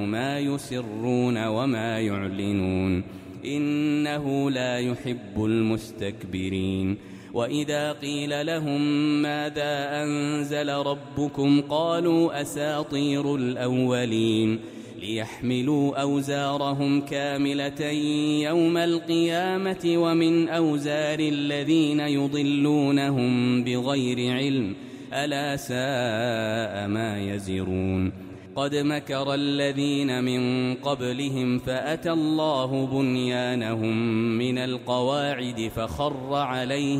ما يسرون وما يعلنون إنه لا يحب المستكبرين وإذا قيل لهم ماذا أنزل ربكم قالوا أساطير الأولين ليحملوا أوزارهم كاملة يوم القيامة ومن أوزار الذين يضلونهم بغير علم ألا ساء ما يزرون قد مكر الذين من قبلهم فأتى الله بنيانهم من القواعد فخر عليهم